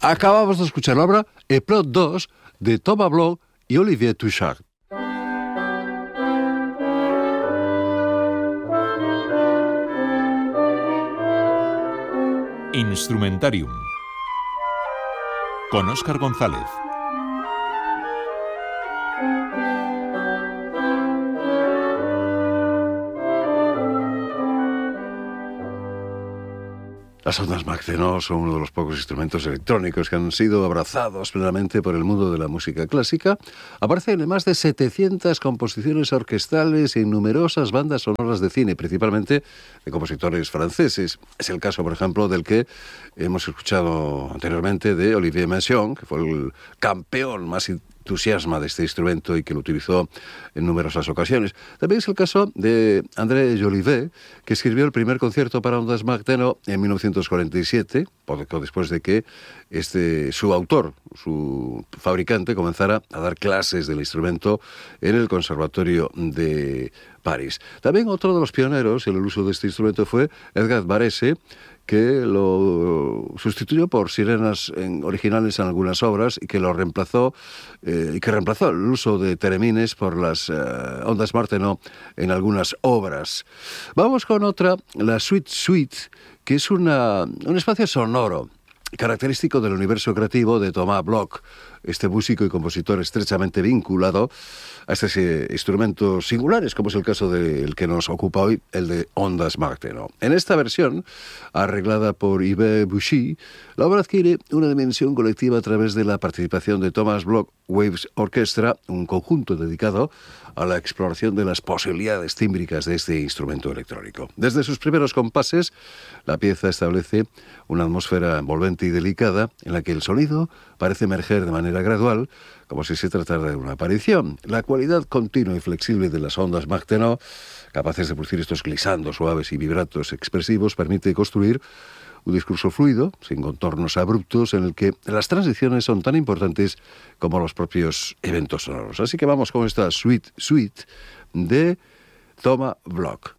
Acabamos de escuchar la obra Eplot 2 de Thomas Bloch y Olivier Touchard. Instrumentarium con Óscar González. Las ondas Mach-Zeno son uno de los pocos instrumentos electrónicos que han sido abrazados plenamente por el mundo de la música clásica. Aparecen en más de 700 composiciones orquestales y en numerosas bandas sonoras de cine, principalmente de compositores franceses. Es el caso, por ejemplo, del que hemos escuchado anteriormente de Olivier Messiaen, que fue el campeón más entusiasma de este instrumento y que lo utilizó en numerosas ocasiones. También es el caso de André Jolivet, que escribió el primer concierto para ondas Mach-Zeno en 1947, poco después de que su autor, su fabricante, comenzara a dar clases del instrumento en el Conservatorio de París. También otro de los pioneros en el uso de este instrumento fue Edgard Varese, que lo sustituyó por sirenas originales en algunas obras y que lo reemplazó el uso de teremines por las ondas Mach-Zeno en algunas obras. Vamos con otra, la Suite, que es un espacio sonoro característico del universo creativo de Thomas Bloch, este músico y compositor estrechamente vinculado a estos instrumentos singulares, como es el caso del que nos ocupa hoy, el de ondas Mach-Zeno. En esta versión, arreglada por Yves Bouchy, la obra adquiere una dimensión colectiva a través de la participación de Thomas Bloch Waves Orchestra, un conjunto dedicado a la exploración de las posibilidades tímbricas de este instrumento electrónico. Desde sus primeros compases, la pieza establece una atmósfera envolvente y delicada en la que el sonido parece emerger de manera gradual, como si se tratara de una aparición. La cualidad continua y flexible de las ondas Mach-Zeno, capaces de producir estos glisandos suaves y vibratos expresivos, permite construir un discurso fluido, sin contornos abruptos, en el que las transiciones son tan importantes como los propios eventos sonoros. Así que vamos con esta Suite de Thomas Bloch.